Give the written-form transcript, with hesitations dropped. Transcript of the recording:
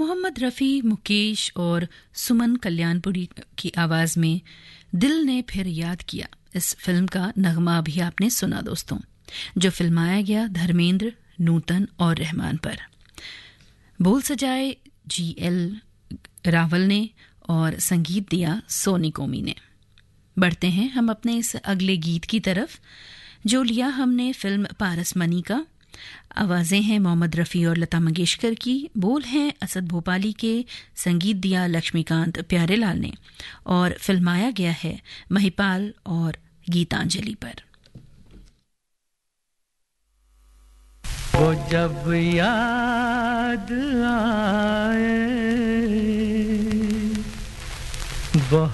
मोहम्मद रफ़ी, मुकेश और सुमन कल्याणपुरी की आवाज़ में दिल ने फिर याद किया। इस फिल्म का नगमा भी आपने सुना दोस्तों, जो फिल्माया गया धर्मेंद्र, नूतन और रहमान पर। बोल सजाए GL रावल ने और संगीत दिया सोनी कोमी ने। बढ़ते हैं हम अपने इस अगले गीत की तरफ, जो लिया हमने फिल्म पारस मनी का। आवाज़ें हैं मोहम्मद रफ़ी और लता मंगेशकर की, बोल हैं असद भोपाली के, संगीत दिया लक्ष्मीकांत प्यारेलाल ने और फिल्माया गया है महिपाल और गीतांजलि पर। वो जब याद आए